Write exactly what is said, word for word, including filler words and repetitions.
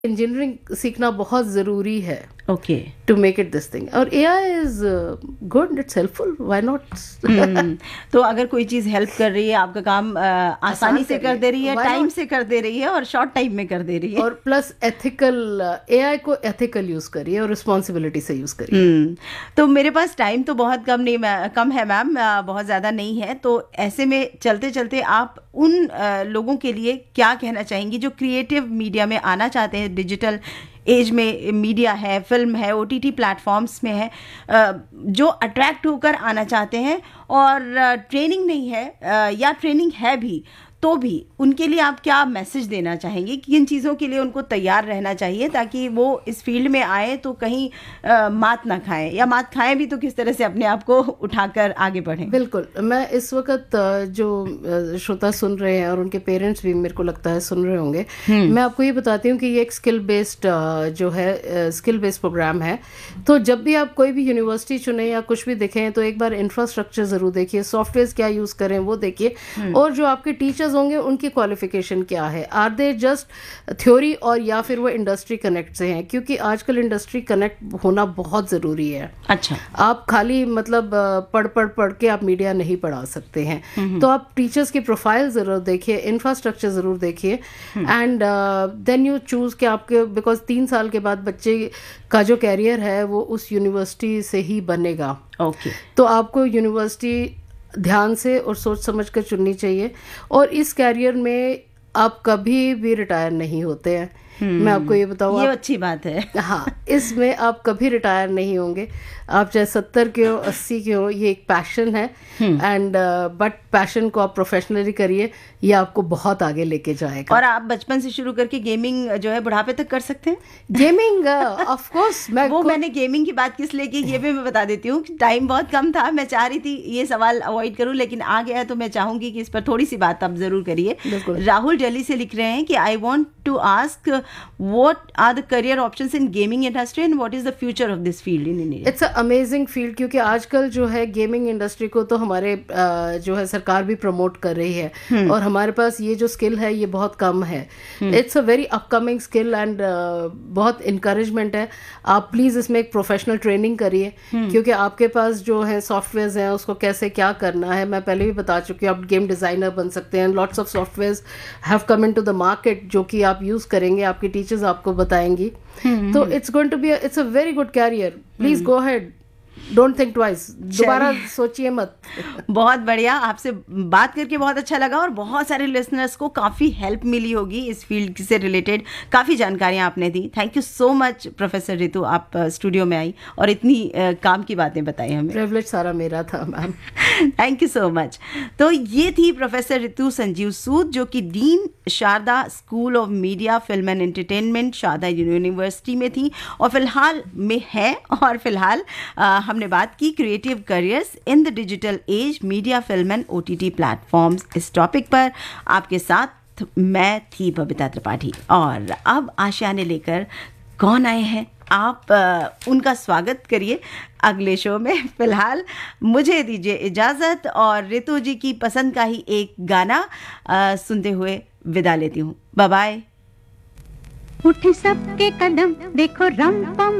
Engineering सीखना बहुत ज़रूरी है okay to make it this thing, और ए I is good, it's helpful, why not. तो अगर कोई चीज़ हेल्प कर रही है, आपका काम अ, आसानी से कर कर रही दे है, रही है, why टाइम not? से कर दे रही है और शॉर्ट टाइम में कर दे रही है, और प्लस एथिकल, ए आई को एथिकल यूज़ करिए और रिस्पॉन्सिबिलिटी से यूज़ करिए। हम्म तो मेरे पास टाइम तो बहुत कम नहीं मै- कम है मैम, अ, बहुत ज़्यादा नहीं है। तो ऐसे में चलते चलते आप उन अ, लोगों के लिए क्या कहना चाहेंगी जो क्रिएटिव मीडिया में आना चाहते हैं, डिजिटल एज में मीडिया है, फिल्म है, ओ टी टी प्लेटफॉर्म्स में है, अ, जो अट्रैक्ट होकर आना चाहते हैं और ट्रेनिंग नहीं है अ, या ट्रेनिंग है भी तो भी उनके लिए आप क्या मैसेज देना चाहेंगे कि किन चीज़ों के लिए उनको तैयार रहना चाहिए ताकि वो इस फील्ड में आए तो कहीं अ, मात ना खाएं, या मात खाएं भी तो किस तरह से अपने आप को उठाकर आगे बढ़ें? बिल्कुल, मैं इस वक्त अ, जो अ, श्रोता सुन रहे हैं और उनके पेरेंट्स भी मेरे को लगता है सुन रहे होंगे, मैं आपको ये बताती हूँ कि ये एक स्किल बेस्ड जो है स्किल बेस्ड प्रोग्राम है। तो जब भी आप कोई भी यूनिवर्सिटी चुने या कुछ भी देखें तो एक बार इंफ्रास्ट्रक्चर ज़रूर देखिए, सॉफ्टवेयर क्या यूज़ करें वो देखिए, और जो आपके टीचर्स होंगे उनकी क्वालिफिकेशन क्या है, आर दे जस्ट थ्योरी और या फिर वो इंडस्ट्री कनेक्ट से हैं, क्योंकि आजकल इंडस्ट्री कनेक्ट होना बहुत ज़रूरी है। अच्छा, आप खाली मतलब अ, पढ़ पढ़ पढ़ के आप मीडिया नहीं पढ़ा सकते हैं, तो आप टीचर्स की प्रोफाइल ज़रूर देखिए, इंफ्रास्ट्रक्चर ज़रूर देखिए, एंड देन यू चूज़ कि आपके, बिकॉज तीन साल के बाद बच्चे का जो कैरियर है वो उस यूनिवर्सिटी से ही बनेगा। ओके, तो आपको यूनिवर्सिटी ध्यान से और सोच समझ कर चुननी चाहिए, और इस कैरियर में आप कभी भी रिटायर नहीं होते हैं। मैं आपको ये बताऊँ, ये आप, अच्छी बात है। हाँ, इसमें आप कभी रिटायर नहीं होंगे, आप चाहे सत्तर के हो, अस्सी के हो, ये एक पैशन है, एंड बट पैशन को आप प्रोफेशनली करिए, ये आपको बहुत आगे लेके जाएगा। और आप बचपन से शुरू करके गेमिंग जो है बुढ़ापे तक कर सकते हैं। गेमिंग ऑफ कोर्स, मैं वो को- मैंने गेमिंग की बात किस लिए की ये भी मैं बता देती हूँ। टाइम बहुत कम था, मैं चाह रही थी ये सवाल अवॉइड करूँ, लेकिन आ गया तो मैं चाहूंगी कि इस पर थोड़ी सी बात आप जरूर करिए। बिल्कुल। राहुल दिल्ली से लिख रहे हैं कि I want to ask what are the career options in gaming industry and what is the future of this field in India. It's a amazing field, क्योंकि आजकल जो है गेमिंग इंडस्ट्री को तो हमारे अ, जो है सरकार भी प्रमोट कर रही है, और हमारे पास ये जो स्किल है ये बहुत कम है। It's a very upcoming skill and बहुत इंकरेजमेंट है। आप प्लीज़ इसमें एक प्रोफेशनल ट्रेनिंग करिए, क्योंकि आपके पास जो है सॉफ्टवेयर हैं उसको कैसे क्या करना है, मैं पहले भी बता चुकी हूँ। आप गेम डिज़ाइनर बन सकते हैं, lots of software have come in to the market जो कि आप यूज़ करेंगे, आपकी टीचर्स आपको बताएंगी। तो it's going to be it's a very good career, please go ahead, don't think twice, दोबारा सोचिए मत। बहुत बढ़िया, आपसे बात करके बहुत अच्छा लगा और बहुत सारे लिसनर्स को काफ़ी हेल्प मिली होगी इस फील्ड से रिलेटेड, काफ़ी जानकारियां आपने दी। Thank you so much professor Ritu, आप स्टूडियो में आई और इतनी uh, काम की बातें बताई हमें। प्रिविलेज सारा मेरा था ma'am. Thank you so much. तो ये थी प्रोफेसर रितु संजीव सूद, जो कि dean Sharda school of media film and entertainment Sharda university में थी और फिलहाल में है। और फिलहाल आ, हमने बात की creative careers in the digital age, media, film and OTT platforms. इस टॉपिक पर आपके साथ मैं थी बबीता त्रिपाठी, और अब आशिया ने लेकर कौन आए हैं, आप आ, उनका स्वागत करिए अगले शो में। फिलहाल मुझे दीजिए इजाज़त और रितु जी की पसंद का ही एक गाना आ, सुनते हुए विदा लेती हूँ। Bye bye. उठे सबके कदम, देखो रम पम